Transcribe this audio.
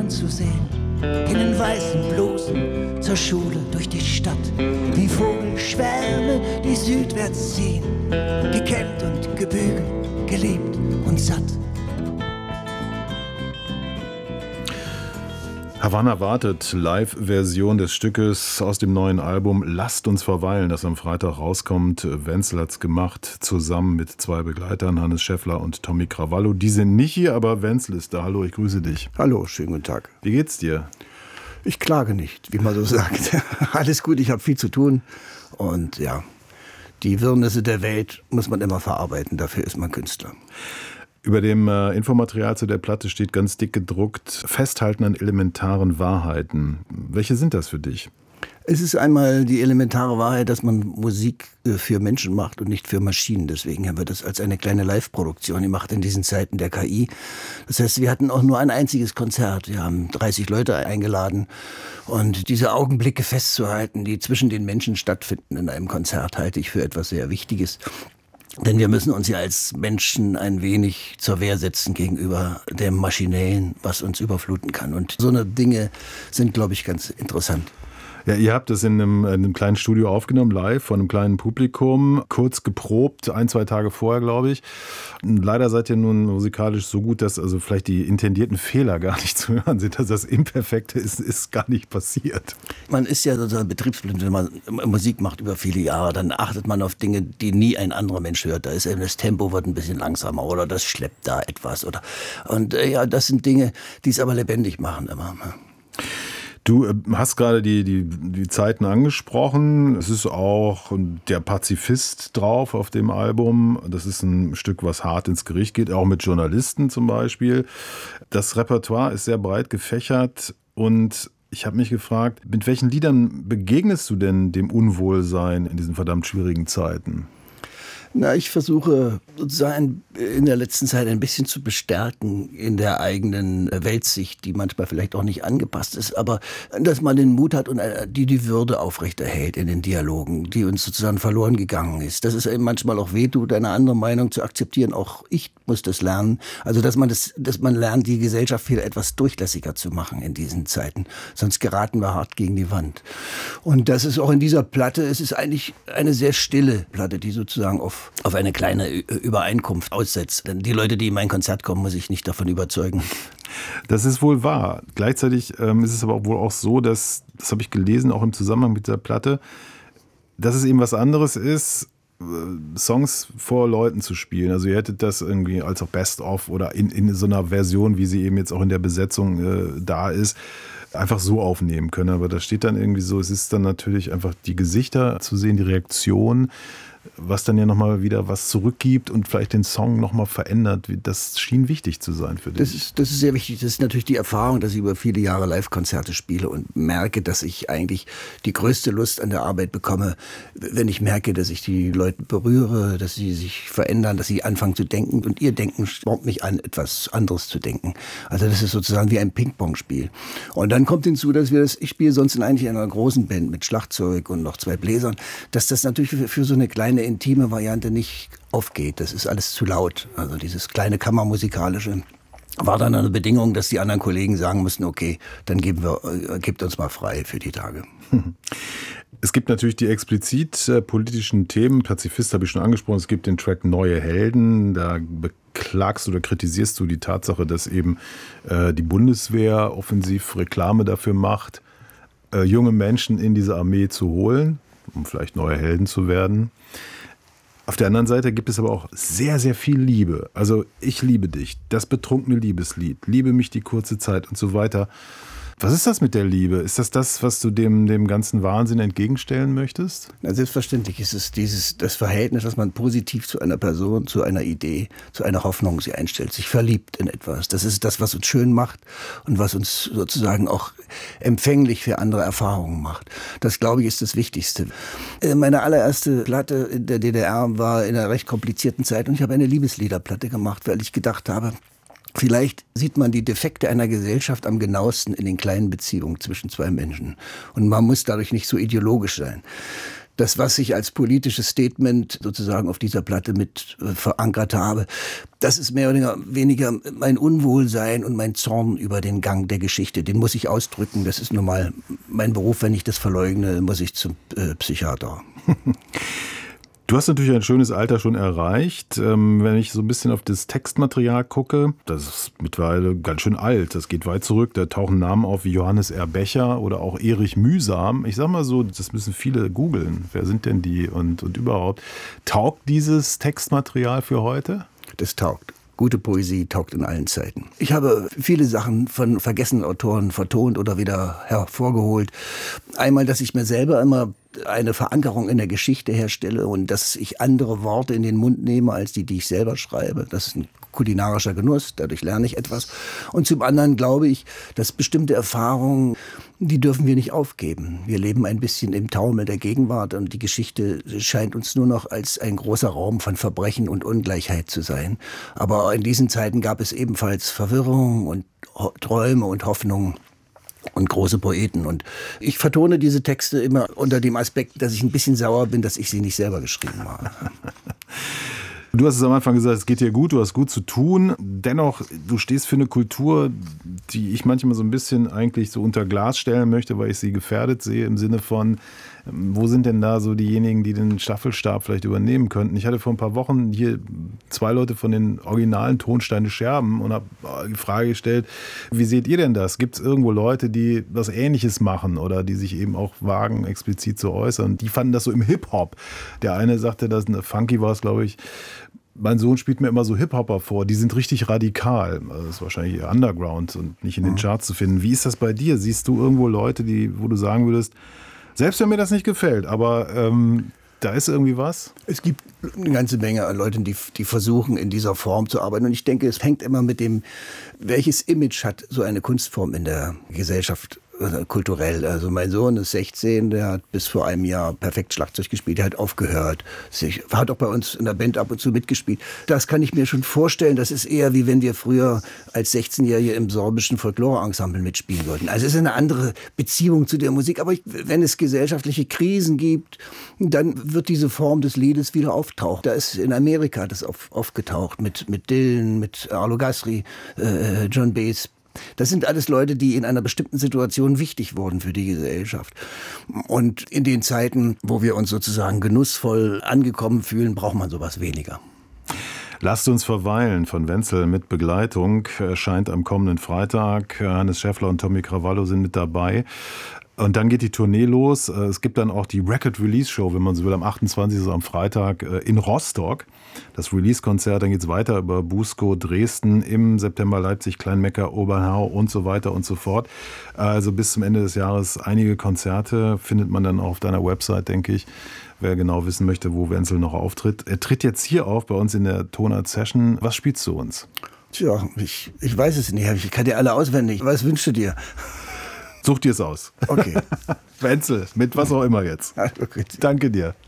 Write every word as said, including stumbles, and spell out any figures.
anzusehen. In den weißen Blusen zur Schule durch die Stadt, wie Vogelschwärme, die südwärts ziehen, gekämmt und gebügelt, geliebt und satt. Havanna wartet, Live-Version des Stückes aus dem neuen Album Lasst uns verweilen, das am Freitag rauskommt. Wenzel hat's gemacht, zusammen mit zwei Begleitern, Hannes Schäffler und Tommy Cravallo. Die sind nicht hier, aber Wenzel ist da. Hallo, ich grüße dich. Hallo, schönen guten Tag. Wie geht's dir? Ich klage nicht, wie man so sagt. Alles gut, ich habe viel zu tun. Und ja, die Wirrnisse der Welt muss man immer verarbeiten, dafür ist man Künstler. Über dem äh, Infomaterial zu der Platte steht ganz dick gedruckt: Festhalten an elementaren Wahrheiten. Welche sind das für dich? Es ist einmal die elementare Wahrheit, dass man Musik für Menschen macht und nicht für Maschinen. Deswegen haben wir das als eine kleine Live-Produktion gemacht in diesen Zeiten der K I. Das heißt, wir hatten auch nur ein einziges Konzert. Wir haben dreißig Leute eingeladen. Und diese Augenblicke festzuhalten, die zwischen den Menschen stattfinden in einem Konzert, halte ich für etwas sehr Wichtiges. Denn wir müssen uns ja als Menschen ein wenig zur Wehr setzen gegenüber dem Maschinellen, was uns überfluten kann. Und so eine Dinge sind, glaube ich, ganz interessant. Ja, ihr habt das in einem, in einem kleinen Studio aufgenommen, live, von einem kleinen Publikum, kurz geprobt, ein, zwei Tage vorher, glaube ich. Und leider seid ihr nun musikalisch so gut, dass also vielleicht die intendierten Fehler gar nicht zu hören sind, dass das Imperfekte ist, ist gar nicht passiert. Man ist ja sozusagen betriebsblind, wenn man Musik macht über viele Jahre, dann achtet man auf Dinge, die nie ein anderer Mensch hört. Da ist eben das Tempo wird ein bisschen langsamer oder das schleppt da etwas. Oder und äh, ja, das sind Dinge, die es aber lebendig machen immer. Du hast gerade die, die, die Zeiten angesprochen. Es ist auch der Pazifist drauf auf dem Album. Das ist ein Stück, was hart ins Gericht geht, auch mit Journalisten zum Beispiel. Das Repertoire ist sehr breit gefächert und ich habe mich gefragt, mit welchen Liedern begegnest du denn dem Unwohlsein in diesen verdammt schwierigen Zeiten? Na, ich versuche sozusagen in der letzten Zeit ein bisschen zu bestärken in der eigenen Weltsicht, die manchmal vielleicht auch nicht angepasst ist, aber dass man den Mut hat und die die Würde aufrechterhält in den Dialogen, die uns sozusagen verloren gegangen ist. Dass es eben manchmal auch wehtut, eine andere Meinung zu akzeptieren. Auch ich muss das lernen. Also dass man das, dass man lernt, die Gesellschaft wieder etwas durchlässiger zu machen in diesen Zeiten. Sonst geraten wir hart gegen die Wand. Und das ist auch in dieser Platte. Es ist eigentlich eine sehr stille Platte, die sozusagen auf auf eine kleine Übereinkunft aussetzt. Denn die Leute, die in mein Konzert kommen, muss ich nicht davon überzeugen. Das ist wohl wahr. Gleichzeitig ähm, ist es aber wohl auch so, dass, das habe ich gelesen, auch im Zusammenhang mit dieser Platte, dass es eben was anderes ist, äh, Songs vor Leuten zu spielen. Also ihr hättet das irgendwie als auch Best-of oder in, in so einer Version, wie sie eben jetzt auch in der Besetzung äh, da ist, einfach so aufnehmen können. Aber da steht dann irgendwie so, es ist dann natürlich einfach die Gesichter zu sehen, die Reaktion, was dann ja nochmal wieder was zurückgibt und vielleicht den Song nochmal verändert. Das schien wichtig zu sein für dich. Das ist, das ist sehr wichtig. Das ist natürlich die Erfahrung, dass ich über viele Jahre Live-Konzerte spiele und merke, dass ich eigentlich die größte Lust an der Arbeit bekomme, wenn ich merke, dass ich die Leute berühre, dass sie sich verändern, dass sie anfangen zu denken und ihr Denken spornt mich an, etwas anderes zu denken. Also das ist sozusagen wie ein Ping-Pong-Spiel. Und dann kommt hinzu, dass wir das, ich spiele sonst eigentlich in einer großen Band mit Schlagzeug und noch zwei Bläsern, dass das natürlich für, für so eine kleine intime Variante nicht aufgeht. Das ist alles zu laut. Also dieses kleine Kammermusikalische war dann eine Bedingung, dass die anderen Kollegen sagen mussten, okay, dann geben wir, äh, gebt uns mal frei für die Tage. Es gibt natürlich die explizit äh, politischen Themen. Pazifist habe ich schon angesprochen. Es gibt den Track Neue Helden. Da beklagst oder kritisierst du die Tatsache, dass eben äh, die Bundeswehr offensiv Reklame dafür macht, äh, junge Menschen in diese Armee zu holen, um vielleicht neue Helden zu werden. Auf der anderen Seite gibt es aber auch sehr, sehr viel Liebe. Also ich liebe dich, das betrunkene Liebeslied, liebe mich die kurze Zeit und so weiter. Was ist das mit der Liebe? Ist das das, was du dem, dem ganzen Wahnsinn entgegenstellen möchtest? Na, selbstverständlich ist es dieses, das Verhältnis, dass man positiv zu einer Person, zu einer Idee, zu einer Hoffnung sie einstellt, sich verliebt in etwas. Das ist das, was uns schön macht und was uns sozusagen auch empfänglich für andere Erfahrungen macht. Das, glaube ich, ist das Wichtigste. Meine allererste Platte in der D D R war in einer recht komplizierten Zeit und ich habe eine Liebesliederplatte gemacht, weil ich gedacht habe, vielleicht sieht man die Defekte einer Gesellschaft am genauesten in den kleinen Beziehungen zwischen zwei Menschen. Und man muss dadurch nicht so ideologisch sein. Das, was ich als politisches Statement sozusagen auf dieser Platte mit äh, verankert habe, das ist mehr oder weniger mein Unwohlsein und mein Zorn über den Gang der Geschichte. Den muss ich ausdrücken. Das ist nun mal mein Beruf. Wenn ich das verleugne, muss ich zum äh, Psychiater. Du hast natürlich ein schönes Alter schon erreicht. Ähm, wenn ich so ein bisschen auf das Textmaterial gucke, das ist mittlerweile ganz schön alt. Das geht weit zurück. Da tauchen Namen auf wie Johannes R. Becher oder auch Erich Mühsam. Ich sag mal so, das müssen viele googeln. Wer sind denn die und, und überhaupt? Taugt dieses Textmaterial für heute? Das taugt. Gute Poesie taugt in allen Zeiten. Ich habe viele Sachen von vergessenen Autoren vertont oder wieder hervorgeholt. Einmal, dass ich mir selber immer eine Verankerung in der Geschichte herstelle und dass ich andere Worte in den Mund nehme, als die, die ich selber schreibe. Das ist ein kulinarischer Genuss, dadurch lerne ich etwas. Und zum anderen glaube ich, dass bestimmte Erfahrungen, die dürfen wir nicht aufgeben. Wir leben ein bisschen im Taumel der Gegenwart und die Geschichte scheint uns nur noch als ein großer Raum von Verbrechen und Ungleichheit zu sein. Aber in diesen Zeiten gab es ebenfalls Verwirrung und Träume und Hoffnungen und große Poeten. Und ich vertone diese Texte immer unter dem Aspekt, dass ich ein bisschen sauer bin, dass ich sie nicht selber geschrieben habe. Du hast es am Anfang gesagt, es geht dir gut, du hast gut zu tun. Dennoch, du stehst für eine Kultur, die ich manchmal so ein bisschen eigentlich so unter Glas stellen möchte, weil ich sie gefährdet sehe im Sinne von, wo sind denn da so diejenigen, die den Staffelstab vielleicht übernehmen könnten? Ich hatte vor ein paar Wochen hier zwei Leute von den originalen Tonsteine Scherben und habe die Frage gestellt, wie seht ihr denn das? Gibt es irgendwo Leute, die was Ähnliches machen oder die sich eben auch wagen, explizit zu äußern? Die fanden das so im Hip-Hop. Der eine sagte, das Funky war es, glaube ich, mein Sohn spielt mir immer so Hip-Hopper vor, die sind richtig radikal. Also das ist wahrscheinlich eher Underground und nicht in den Charts zu finden. Wie ist das bei dir? Siehst du irgendwo Leute, die, wo du sagen würdest, selbst wenn mir das nicht gefällt, aber ähm, da ist irgendwie was? Es gibt eine ganze Menge an Leuten, die, die versuchen, in dieser Form zu arbeiten. Und ich denke, es hängt immer mit dem, welches Image hat so eine Kunstform in der Gesellschaft kulturell. Also mein Sohn ist sechzehn, der hat bis vor einem Jahr perfekt Schlagzeug gespielt, der hat aufgehört. Er hat auch bei uns in der Band ab und zu mitgespielt. Das kann ich mir schon vorstellen, das ist eher wie wenn wir früher als sechzehnjährige im sorbischen Folklore-Ensemble mitspielen würden. Also es ist eine andere Beziehung zu der Musik, aber ich, wenn es gesellschaftliche Krisen gibt, dann wird diese Form des Liedes wieder auftauchen. Da ist in Amerika das auf, aufgetaucht mit, mit Dylan, mit Arlo Guthrie, äh, John Baez. Das sind alles Leute, die in einer bestimmten Situation wichtig wurden für die Gesellschaft. Und in den Zeiten, wo wir uns sozusagen genussvoll angekommen fühlen, braucht man sowas weniger. Lasst uns verweilen von Wenzel mit Begleitung erscheint am kommenden Freitag. Hannes Schäffler und Tommy Cravallo sind mit dabei. Und dann geht die Tournee los. Es gibt dann auch die Record Release Show, wenn man so will, am achtundzwanzigsten also am Freitag in Rostock. Das Release-Konzert, dann geht es weiter über Busko, Dresden, im September Leipzig, Kleinmecker, Obernhau und so weiter und so fort. Also bis zum Ende des Jahres einige Konzerte findet man dann auch auf deiner Website, denke ich. Wer genau wissen möchte, wo Wenzel noch auftritt. Er tritt jetzt hier auf bei uns in der Tonart Session. Was spielst du uns? Tja, ich, ich weiß es nicht. Ich kann dir alle auswendig. Was wünschst du dir? Such dir es aus. Okay. Wenzel, mit was auch immer jetzt. Okay. Danke dir.